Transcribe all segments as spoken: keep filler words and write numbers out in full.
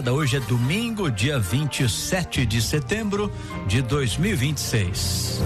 Madrugada. Hoje é domingo, dia vinte e sete de setembro de dois mil e vinte e seis.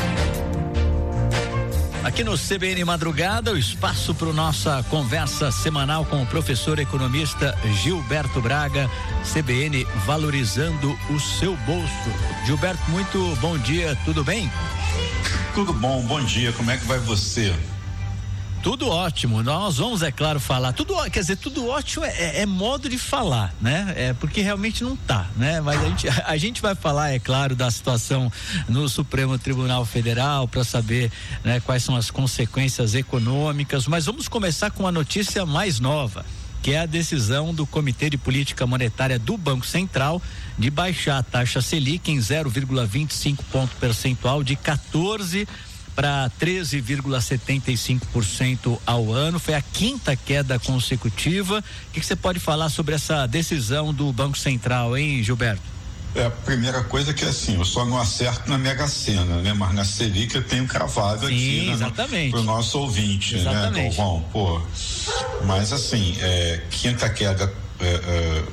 Aqui no C B N Madrugada, o espaço para nossa conversa semanal com o professor economista Gilberto Braga, C B N valorizando o seu bolso. Gilberto, muito bom dia, tudo bem? Tudo bom, bom dia, como é que vai você? Tudo ótimo, nós vamos, é claro, falar, tudo, quer dizer, tudo ótimo é, é modo de falar, né? É porque realmente não tá, né? Mas a gente, a gente vai falar, é claro, da situação no Supremo Tribunal Federal para saber, né, quais são as consequências econômicas, mas vamos começar com a notícia mais nova, que é a decisão do Comitê de Política Monetária do Banco Central de baixar a taxa Selic em zero vírgula vinte e cinco ponto percentual de quatorze para treze vírgula setenta e cinco por cento ao ano. Foi a quinta queda consecutiva. O que, que você pode falar sobre essa decisão do Banco Central, hein, Gilberto? É, a primeira coisa é que assim, eu só não acerto na Mega Sena, né? Mas na Selic eu tenho cravado Sim, aqui, né? Exatamente. Pro nosso ouvinte, Exatamente. né, Galvão? Pô, mas assim, é, quinta queda é, é,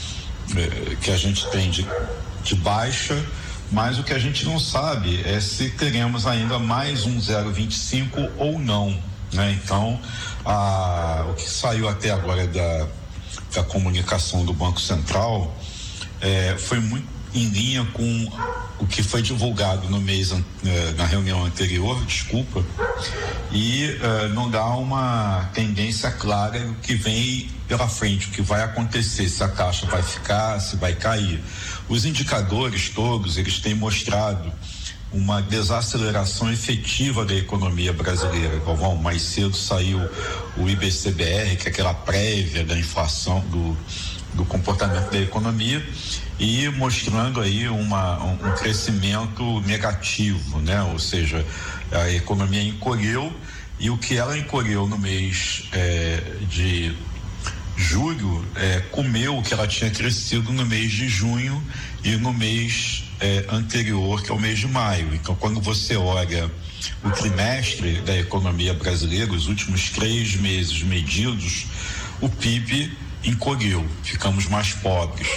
é, que a gente tem de, de baixa, mas o que a gente não sabe é se teremos ainda mais um zero vírgula vinte e cinco ou não, né? Então, a, o que saiu até agora da, da comunicação do Banco Central é, foi muito em linha com o que foi divulgado no mês, na reunião anterior, desculpa, e uh, não dá uma tendência clara do que vem pela frente, o que vai acontecer, se a taxa vai ficar, se vai cair. Os indicadores todos, eles têm mostrado uma desaceleração efetiva da economia brasileira. Galvão, mais cedo saiu o I B C B R, que é aquela prévia da inflação, do, do comportamento da economia, e mostrando aí uma, um, um crescimento negativo, né? Ou seja, a economia encolheu, e o que ela encolheu no mês é, de julho é, comeu o que ela tinha crescido no mês de junho e no mês é, anterior, que é o mês de maio. Então, quando você olha o trimestre da economia brasileira, os últimos três meses medidos, o P I B encolheu, ficamos mais pobres.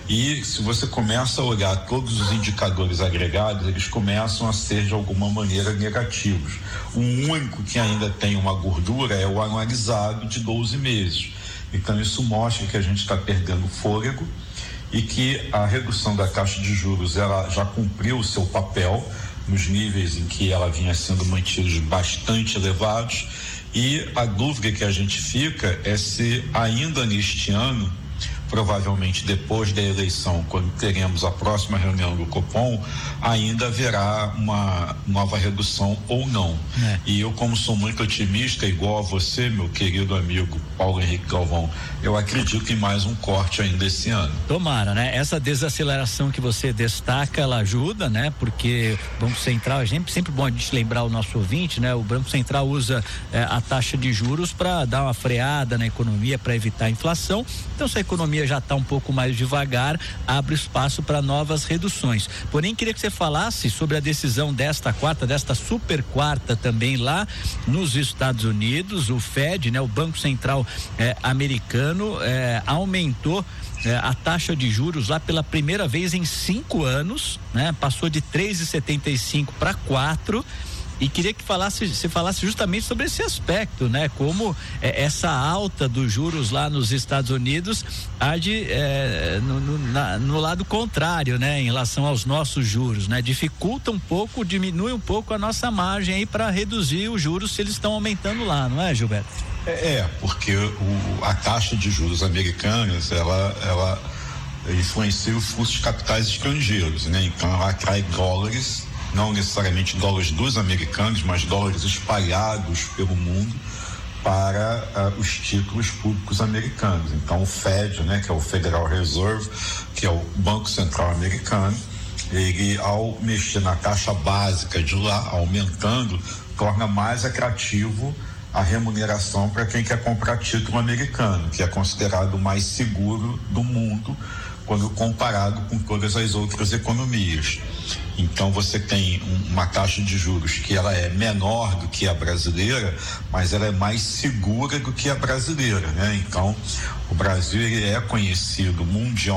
E se você começa a olhar todos os indicadores agregados, eles começam a ser de alguma maneira negativos. O único que ainda tem uma gordura é o anualizado de doze meses. Então isso mostra que a gente está perdendo fôlego e que a redução da taxa de juros ela já cumpriu o seu papel nos níveis em que ela vinha sendo mantidos bastante elevados, e a dúvida que a gente fica é se ainda neste ano, provavelmente depois da eleição, quando teremos a próxima reunião do Copom, ainda haverá uma nova redução ou não. É. E eu, como sou muito otimista, igual a você, meu querido amigo Paulo Henrique Galvão, eu acredito em mais um corte ainda esse ano. Tomara, né? Essa desaceleração que você destaca, ela ajuda, né? Porque o Banco Central, é sempre, sempre bom a gente lembrar o nosso ouvinte, né? O Banco Central usa eh, a taxa de juros para dar uma freada na economia, para evitar a inflação. Então, se a economia já está um pouco mais devagar, abre espaço para novas reduções. Porém, queria que você falasse sobre a decisão desta quarta, desta super quarta também lá nos Estados Unidos. O Fed, né, o Banco Central eh, americano, eh, aumentou eh, a taxa de juros lá pela primeira vez em cinco anos, né? Passou de três vírgula setenta e cinco para quatro. E queria que falasse, você falasse justamente sobre esse aspecto, né? Como é, essa alta dos juros lá nos Estados Unidos age é, no, no, na, no lado contrário, né? Em relação aos nossos juros, né? Dificulta um pouco, diminui um pouco a nossa margem aí para reduzir os juros se eles estão aumentando lá, não é, Gilberto? É, é porque o, a taxa de juros americanas, ela, ela influencia o fluxo de capitais estrangeiros, né? Então ela atrai dólares, não necessariamente dólares dos americanos, mas dólares espalhados pelo mundo para uh, os títulos públicos americanos. Então o Fed, né, que é o Federal Reserve, que é o Banco Central americano, ele, ao mexer na taxa básica de lá, aumentando, torna mais atrativo a remuneração para quem quer comprar título americano, que é considerado o mais seguro do mundo quando comparado com todas as outras economias. Então você tem um, uma taxa de juros que ela é menor do que a brasileira, mas ela é mais segura do que a brasileira, né? Então o Brasil ele é conhecido mundialmente